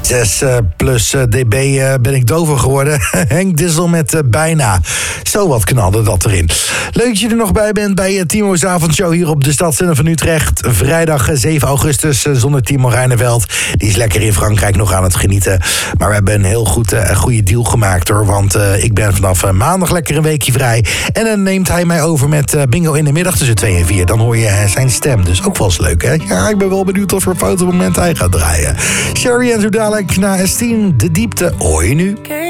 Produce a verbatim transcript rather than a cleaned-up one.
zes plus dB ben ik dover geworden. Henk Dissel met uh, bijna. Zo wat knalde dat erin. Leuk dat je er nog bij bent bij Timo's avondshow hier op de Stadszender van Utrecht. Vrijdag zeven augustus zonder Timo Reineveld. Die is lekker in Frankrijk nog aan het genieten. Maar we hebben een heel goed, uh, goede deal gemaakt hoor. Want uh, ik ben vanaf uh, maandag lekker een weekje vrij. En dan neemt hij mij over met uh, bingo in de middag tussen twee en vier. Dan hoor je uh, zijn stem. Dus ook wel eens leuk hè. Ja, ik ben wel benieuwd of voor fotomomenten hij gaat draaien. Sherry en zo dadelijk na S tien. De diepte hoor je nu.